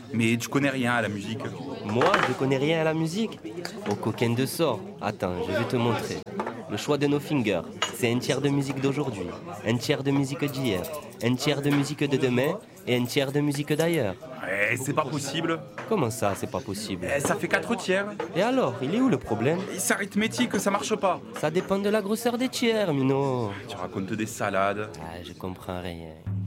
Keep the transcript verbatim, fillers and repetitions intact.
Mais tu connais rien à la musique. Moi, je connais rien à la musique. Au coquin de sort. Attends, je vais te montrer. Le choix de nos fingers, c'est un tiers de musique d'aujourd'hui, un tiers de musique d'hier, un tiers de musique de demain et un tiers de musique d'ailleurs. Eh, c'est pas possible. Comment ça, c'est pas possible? Eh, ça fait quatre tiers. Et alors, il est où le problème? C'est arithmétique, ça marche pas. Ça dépend de la grosseur des tiers, Mino. Tu racontes des salades. Ah, je comprends rien.